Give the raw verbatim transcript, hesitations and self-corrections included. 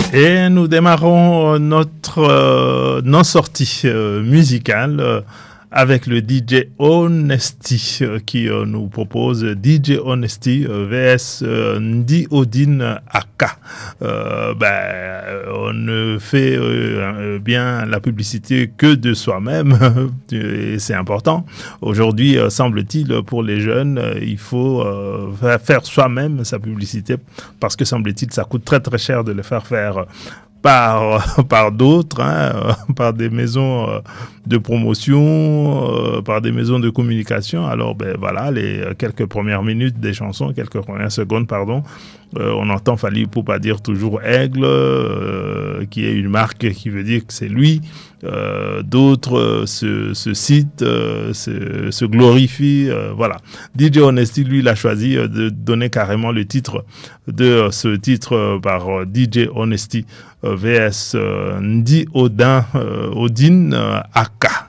Et nous démarrons notre euh, non-sortie euh, musicale euh, avec le D J Honesty euh, qui euh, nous propose D J Honesty euh, V S euh, Ndi Odin Aka. Euh, ben, on ne fait euh, bien la publicité que de soi-même et c'est important. Aujourd'hui, euh, semble-t-il, pour les jeunes, euh, il faut euh, faire soi-même sa publicité parce que semble-t-il, ça coûte très très cher de le faire faire par par d'autres, hein, par des maisons euh, de promotion, euh, par des maisons de communication. Alors ben voilà, les quelques premières minutes des chansons, quelques premières secondes, pardon, euh, on entend Fally Ipupa dire toujours Aigle, euh, qui est une marque qui veut dire que c'est lui. Euh, d'autres euh, se, se citent, euh, se, se glorifient, euh, voilà. D J Honesty, lui, il a choisi euh, de donner carrément le titre de euh, ce titre euh, par euh, D J Honesty euh, V S euh, Ndi Odin, euh, Odin euh, Aka.